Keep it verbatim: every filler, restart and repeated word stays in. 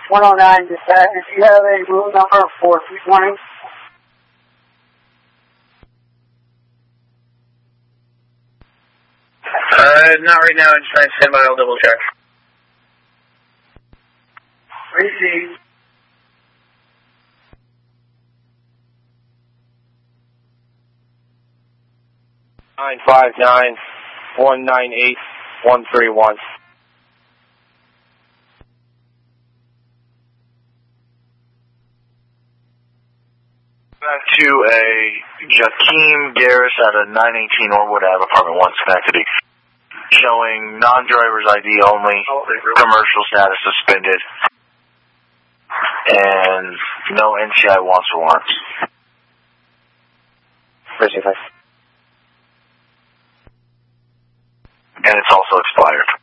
one oh nine, dispatch. If you have a route number for three twenty. Uh, not right now. I'm just trying to stand by. I'll double check. Receive. nine five nine, one nine eight, one three one. Back to a Jakeem Garris at a nine eighteen Norwood Ave, apartment one, Schenectady. Showing non-driver's I D only, commercial status suspended, and no N C I wants or warrants. And it's also expired.